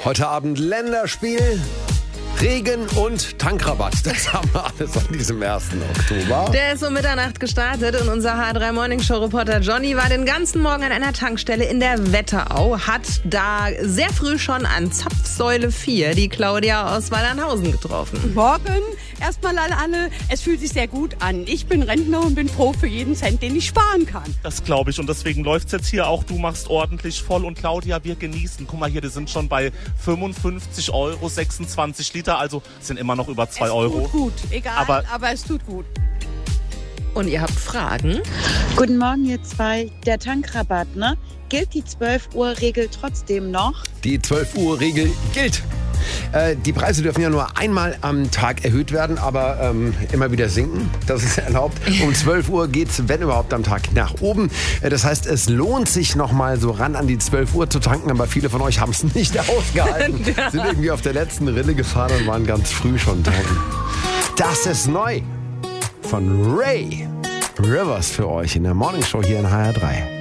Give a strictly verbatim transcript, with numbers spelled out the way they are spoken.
Heute Abend Länderspiel, Regen und Tankrabatt. Das haben wir alles an diesem ersten Oktober. Der ist um Mitternacht gestartet und unser H drei Morning Show Reporter Johnny war den ganzen Morgen an einer Tankstelle in der Wetterau, hat da sehr früh schon an Zapfsäule vier die Claudia aus Wallershausen getroffen. Morgen erstmal an alle, es fühlt sich sehr gut an. Ich bin Rentner und bin froh für jeden Cent, den ich sparen kann. Das glaube ich und deswegen läuft's jetzt hier auch. Du machst ordentlich voll und Claudia, wir genießen. Guck mal hier, die sind schon bei fünfundfünfzig Euro, sechsundzwanzig Liter. Also sind immer noch über zwei Euro. Es tut gut, egal, aber, aber es tut gut. Und ihr habt Fragen? Guten Morgen, ihr zwei. Der Tankrabatt, ne? Gilt die zwölf Uhr Regel trotzdem noch? Die zwölf Uhr Regel gilt. Äh, die Preise dürfen ja nur einmal am Tag erhöht werden, aber ähm, immer wieder sinken. Das ist erlaubt. Um zwölf Uhr geht es, wenn überhaupt, am Tag nach oben. Äh, das heißt, es lohnt sich nochmal so ran an die zwölf Uhr zu tanken, aber viele von euch haben es nicht ausgehalten. Ja. Sind irgendwie auf der letzten Rille gefahren und waren ganz früh schon tanken. Das ist neu von Ray Rivers für euch in der Morning Show hier in H R drei.